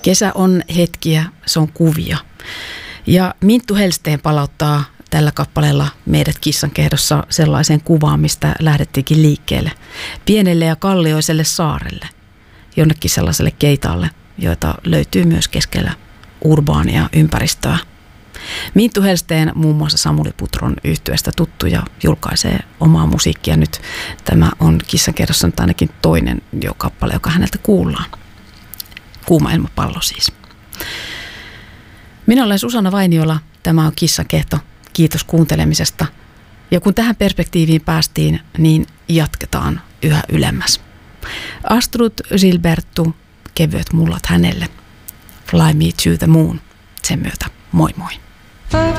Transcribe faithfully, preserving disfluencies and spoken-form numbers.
Kesä on hetkiä, se on kuvia. Ja Minttu Hellsten palauttaa tällä kappaleella meidät Kissankehdossa sellaiseen kuvaan, mistä lähdettiinkin liikkeelle. Pienelle ja kallioiselle saarelle, jonnekin sellaiselle keitaalle, joita löytyy myös keskellä urbaania ympäristöä. Minttu Hellsten muun muassa Samuli Putron yhtyeestä tuttu ja julkaisee omaa musiikkia nyt. Tämä on Kissankehdossa nyt ainakin toinen jo kappale, joka häneltä kuullaan. Kuuma ilmapallo siis. Minä olen Susanna Vainiola, tämä on Kissankehto. Kiitos kuuntelemisesta. Ja kun tähän perspektiiviin päästiin, niin jatketaan yhä ylemmäs. Astrud Gilbertu, kevyet mullat hänelle. Fly me to the moon. Sen myötä moi moi.